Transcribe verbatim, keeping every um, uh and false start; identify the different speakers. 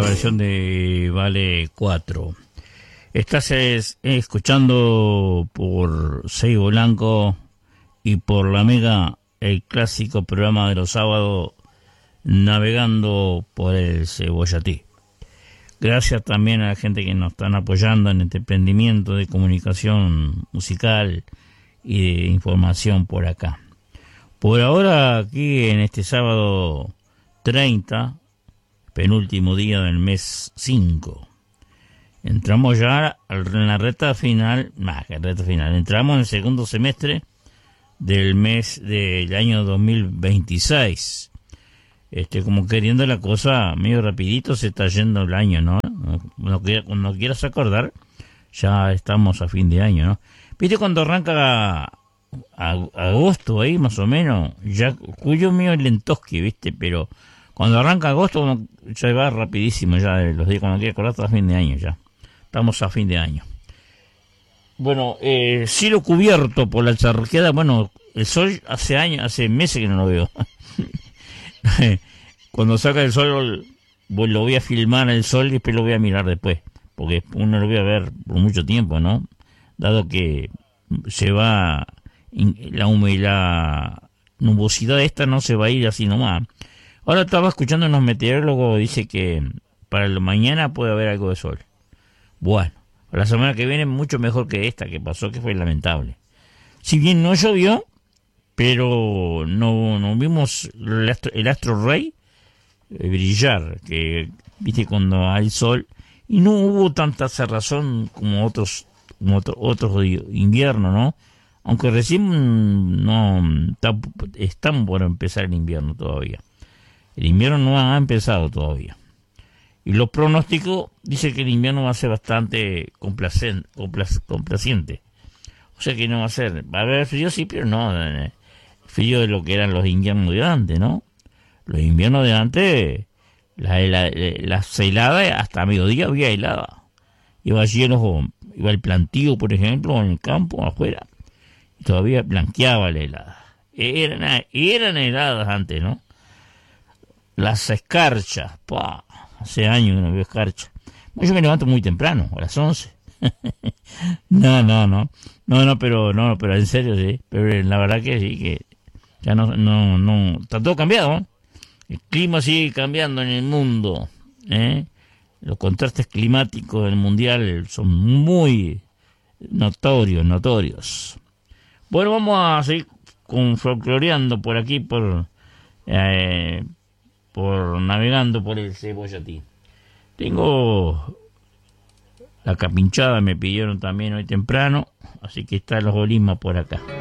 Speaker 1: versión de Vale cuatro. Estás es, escuchando por Seibo Blanco y por la Mega el clásico programa de los sábados Navegando por el Cebollatí. Gracias también a la gente que nos están apoyando en este emprendimiento de comunicación musical y de información por acá. Por ahora, aquí en este sábado treinta, penúltimo día del mes cinco, entramos ya en la recta final, más que recta final, entramos en el segundo semestre del mes del año dos mil veintiséis. Este, como queriendo la cosa medio rapidito se está yendo el año, ¿no? Cuando, cuando quieras acordar, ya estamos a fin de año, ¿no? ¿Viste cuando arranca a, a, agosto ahí, más o menos? Ya, cuyo mío es Lentoski, ¿viste? Pero cuando arranca agosto, uno ya va rapidísimo, ya los días, cuando quiera acordar, está a fin de año ya. Estamos a fin de año. Bueno, eh, cielo cubierto por la charqueada, bueno, el sol hace años, hace meses que no lo veo. Cuando saca el sol lo voy a filmar el sol y después lo voy a mirar después, porque uno lo voy a ver por mucho tiempo, ¿no? Dado que se va la humedad, la nubosidad esta no se va a ir así nomás. Ahora estaba escuchando unos meteorólogos, dice que para la mañana puede haber algo de sol. Bueno, la semana que viene mucho mejor que esta que pasó, que fue lamentable. Si bien no llovió, pero no, no vimos el astro, el astro rey eh, brillar, que viste cuando hay sol, y no hubo tanta cerrazón como otros como otro, otros inviernos, ¿no? Aunque recién no está, están por empezar el invierno todavía. El invierno no ha empezado todavía. Y los pronósticos dicen que el invierno va a ser bastante complacen, complac, complaciente. O sea que no va a ser, va a haber frío sí, pero no eh, frío de lo que eran los inviernos de antes, ¿no? Los inviernos de antes, la, la, las heladas, hasta mediodía había helada. Iba lleno, iba el plantío, por ejemplo, en el campo, afuera, y todavía blanqueaba la helada. Eran, eran heladas antes, ¿no? Las escarchas, ¡pah! Hace años que no veo escarcha. Yo me levanto muy temprano, a las once. no, no, no. No, no, pero no, pero en serio sí. Pero la verdad que sí, que ya no, no, no. Está todo cambiado, ¿eh? El clima sigue cambiando en el mundo, ¿eh? Los contrastes climáticos del mundial son muy notorios, notorios. Bueno, vamos a seguir con folcloreando por aquí, por, eh, por navegando por el Cebollatí. Tengo la capinchada, me pidieron también hoy temprano, así que están los Olismas por acá.